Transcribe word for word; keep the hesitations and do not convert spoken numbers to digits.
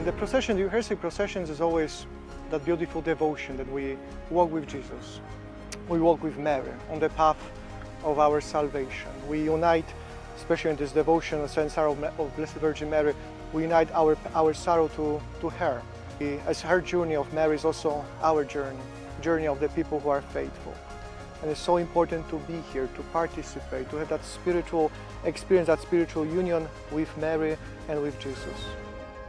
the procession, the Eucharistic processions is always that beautiful devotion that we walk with Jesus. We walk with Mary on the path of our salvation. We unite, especially in this devotion of Saint Sorrow of Blessed Virgin Mary, we unite our, our sorrow to, to her. As her journey of Mary is also our journey, journey of the people who are faithful. And it's so important to be here, to participate, to have that spiritual experience, that spiritual union with Mary and with Jesus.